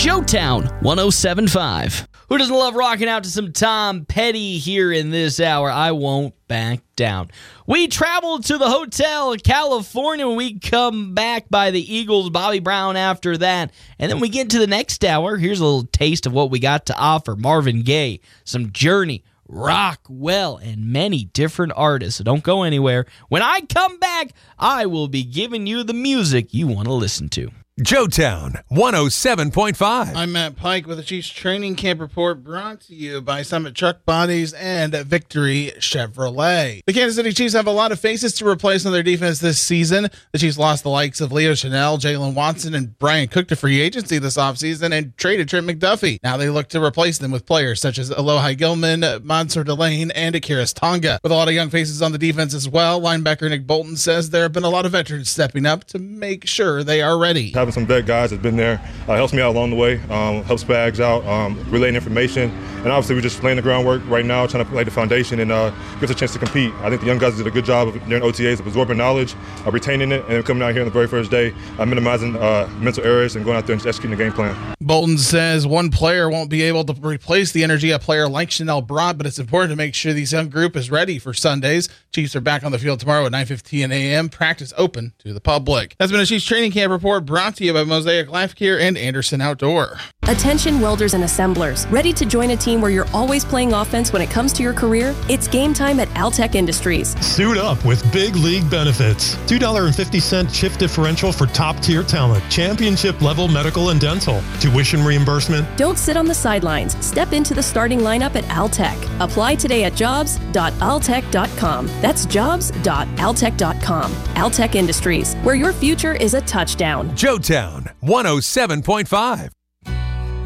Joetown 107.5. Who doesn't love rocking out to some Tom Petty here in this hour? I won't back down. We traveled to the Hotel California when we come back by the Eagles, Bobby Brown after that. And then we get to the next hour. Here's a little taste of what we got to offer. Marvin Gaye, some Journey, Rockwell, and many different artists. So don't go anywhere. When I come back, I will be giving you the music you want to listen to. Joetown 107.5. I'm Matt Pike with the Chiefs Training Camp Report, brought to you by Summit Truck Bodies and Victory Chevrolet. The Kansas City Chiefs have a lot of faces to replace on their defense this season. The Chiefs lost the likes of Leo Chanel, Jalen Watson, and Brian Cook to free agency this offseason and traded Trent McDuffie. Now they look to replace them with players such as Alohi Gilman, Mansour Delane, and Akiris Tonga. With a lot of young faces on the defense as well, linebacker Nick Bolton says there have been a lot of veterans stepping up to make sure they are ready. Having some vet guys that's been there helps me out along the way, helps Bags out, relaying information, and obviously we're just laying the groundwork right now, trying to lay the foundation and give us a chance to compete. I think the young guys did a good job during OTAs of absorbing knowledge, retaining it, and coming out here on the very first day, minimizing mental errors and going out there and just executing the game plan. Bolton says one player won't be able to replace the energy a player like Chanel brought, but it's important to make sure this young group is ready for Sundays. Chiefs are back on the field tomorrow at 9:15 a.m. Practice open to the public. That's been a Chiefs Training Camp Report brought to you by Mosaic Life Care and Anderson Outdoor. Attention welders and assemblers, ready to join a team where you're always playing offense when it comes to your career? It's game time at Altech Industries. Suit up with big league benefits. $2.50 shift differential for top-tier talent. Championship-level medical and dental. Tuition reimbursement. Don't sit on the sidelines. Step into the starting lineup at Altech. Apply today at jobs.altech.com. That's jobs.altech.com. Altech Industries, where your future is a touchdown. Joetown 107.5.